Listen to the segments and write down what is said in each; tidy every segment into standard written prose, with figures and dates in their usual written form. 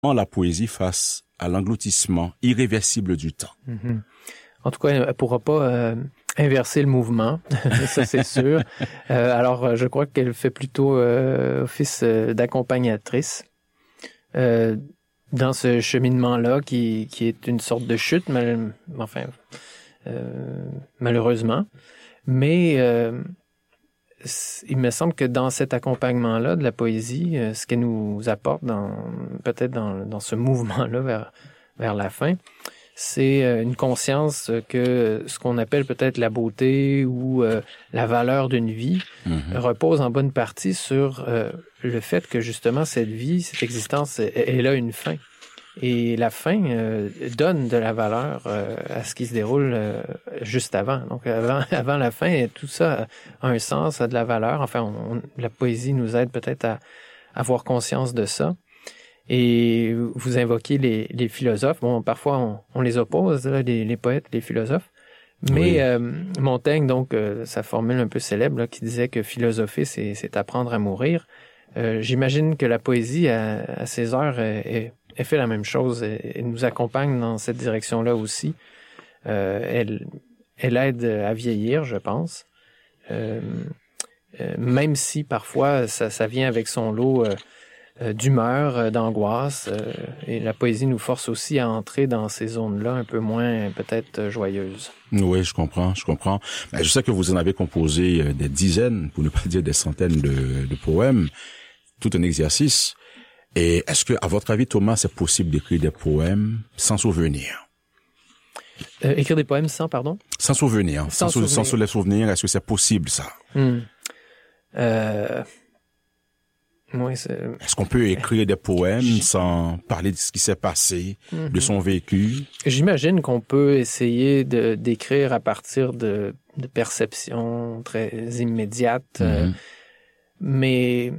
la poésie face à l'engloutissement irréversible du temps. Mm-hmm. En tout cas, elle ne pourra pas inverser le mouvement, ça c'est sûr. Alors, je crois qu'elle fait plutôt office d'accompagnatrice dans ce cheminement-là qui est une sorte de chute, malheureusement. Mais il me semble que dans cet accompagnement-là de la poésie, ce qu'elle nous apporte peut-être dans ce mouvement-là vers la fin, c'est une conscience que ce qu'on appelle peut-être la beauté ou la valeur d'une vie repose en bonne partie sur le fait que justement cette vie, cette existence, elle a une fin. Et la fin donne de la valeur à ce qui se déroule juste avant. Donc avant la fin, tout ça a un sens, a de la valeur. Enfin, la poésie nous aide peut-être à avoir conscience de ça. Et vous invoquez les philosophes. Bon, parfois on les oppose, là, les poètes, les philosophes. Mais Montaigne, donc, sa formule un peu célèbre là, qui disait que philosopher, c'est apprendre à mourir. J'imagine que la poésie, à ses heures, elle fait la même chose. Elle nous accompagne dans cette direction-là aussi. Elle aide à vieillir, je pense. Même si parfois ça vient avec son lot d'humeur, d'angoisse. Et la poésie nous force aussi à entrer dans ces zones-là un peu moins peut-être joyeuses. Oui, je comprends. Mais je sais que vous en avez composé des dizaines, pour ne pas dire des centaines de poèmes. Tout un exercice. Et est-ce que, à votre avis, Thomas, c'est possible d'écrire des poèmes sans souvenir? Écrire des poèmes sans, pardon? Sans souvenir. Sans les souvenirs, est-ce que c'est possible, ça? Oui, est-ce qu'on peut écrire des poèmes sans parler de ce qui s'est passé, de son vécu? J'imagine qu'on peut essayer d'écrire à partir de perceptions très immédiates, mais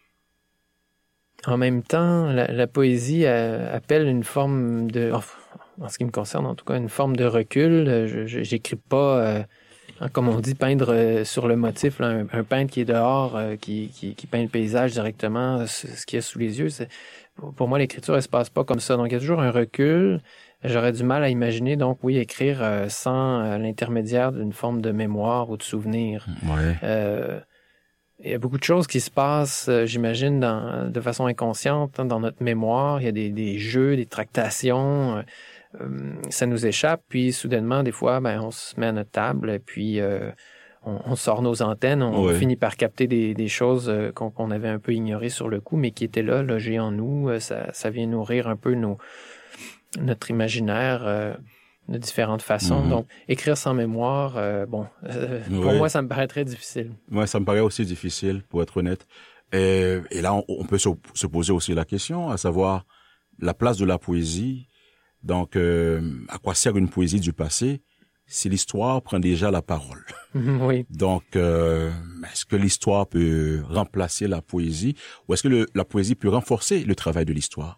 en même temps, la poésie appelle une forme en ce qui me concerne en tout cas, une forme de recul. J'écris pas, comme on dit, peindre sur le motif. Là, un peintre qui est dehors, qui peint le paysage directement, ce qu'il y a sous les yeux. Pour moi, l'écriture, elle se passe pas comme ça. Donc, il y a toujours un recul. J'aurais du mal à imaginer, donc oui, écrire sans l'intermédiaire d'une forme de mémoire ou de souvenir. Ouais. Il y a beaucoup de choses qui se passent, j'imagine, de façon inconsciente dans notre mémoire. Il y a des jeux, des tractations. Ça nous échappe. Puis, soudainement, des fois, on se met à notre table et puis on sort nos antennes. On finit par capter des choses qu'on avait un peu ignorées sur le coup, mais qui étaient là, logées en nous. Ça vient nourrir un peu notre imaginaire de différentes façons. Donc, écrire sans mémoire, pour moi, ça me paraît très difficile. Ouais, ça me paraît aussi difficile, pour être honnête. Et là, on peut se poser aussi la question, à savoir la place de la poésie. Donc, à quoi sert une poésie du passé si l'histoire prend déjà la parole? Oui. Donc, est-ce que l'histoire peut remplacer la poésie ou est-ce que la poésie peut renforcer le travail de l'histoire?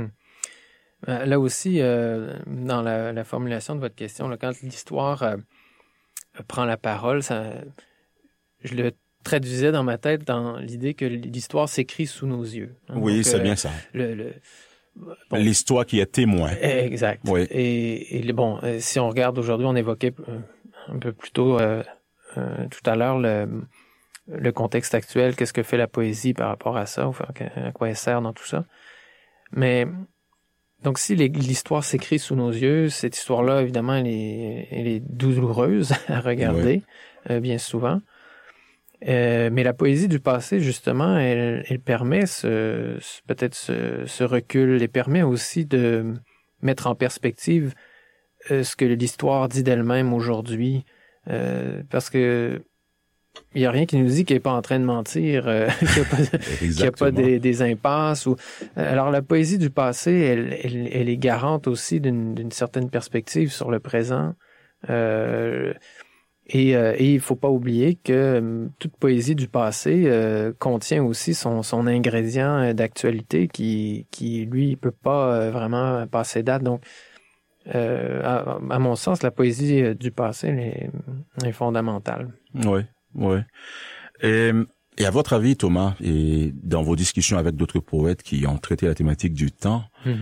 Là aussi, dans la formulation de votre question, là, quand l'histoire prend la parole, je le traduisais dans ma tête dans l'idée que l'histoire s'écrit sous nos yeux. Oui, donc, c'est bien ça. L'histoire qui est témoin. Exact. Oui. Et si on regarde aujourd'hui, on évoquait un peu plus tôt tout à l'heure le contexte actuel, qu'est-ce que fait la poésie par rapport à ça, à quoi elle sert dans tout ça. Mais donc, si l'histoire s'écrit sous nos yeux, cette histoire-là, évidemment, elle est douloureuse à regarder, bien souvent. Mais la poésie du passé, justement, elle permet peut-être ce recul, elle permet aussi de mettre en perspective ce que l'histoire dit d'elle-même aujourd'hui. Parce que il n'y a rien qui nous dit qu'elle n'est pas en train de mentir, qu'il n'y a pas des impasses. Alors, la poésie du passé, elle est garante aussi d'une certaine perspective sur le présent. Et il ne faut pas oublier que toute poésie du passé contient aussi son ingrédient d'actualité qui lui, ne peut pas vraiment passer date. Donc, à mon sens, la poésie du passé elle est fondamentale. Oui. Oui. Et Et à votre avis, Thomas, et dans vos discussions avec d'autres poètes qui ont traité la thématique du temps,